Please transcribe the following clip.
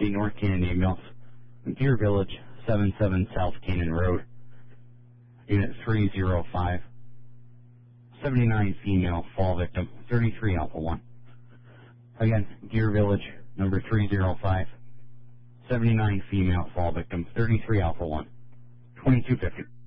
emergency, North Canaan Ambulance, Deer Village, 77 South Canaan Road, Unit 305. 79 female fall victim, 33 Alpha 1. Again, Deer Village, number 305. 79 female fall victim, 33 Alpha 1. 2250.